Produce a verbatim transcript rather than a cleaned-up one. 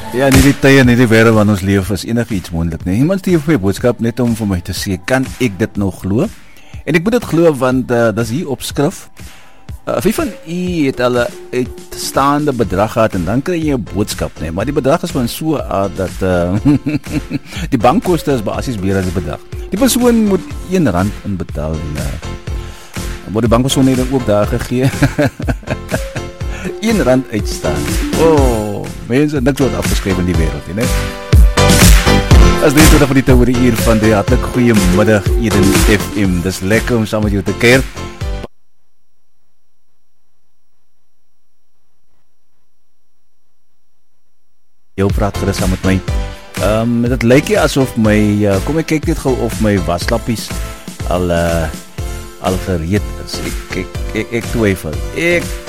Ja, nie die tye, nie die wêreld waarin ons leef is enigiets moontlik nie. Iemand stuur vir my boodskap net om vir my te sê, kan ek dit nog glo? En ek moet dit glo want uh, dis hier op skrif. Uh, wie van u het al 'n uitstaande bedrag gehad en dan kry jy 'n boodskap, nee, maar die bedrag is van so aard dat uh, die bankkoste is basies meer as die bedrag. Die persoon moet een rand inbetaal en uh, word die bankpersoon net ook daar gegee. een rand uitstaan. Oh, mense, niks word afgeskryf in die wêreld, hè, né? As dit tot van die tweede uur van die hartlik goeie middag Eden F M. Dis lekker om saam met jou te kuier. Jou praat gerus saam met my. Ehm um, dit lyk nie asof my uh, kom ek kyk net gou of my waslappies al uh, al gereed is. Ek ek ek, ek twyfel. Ek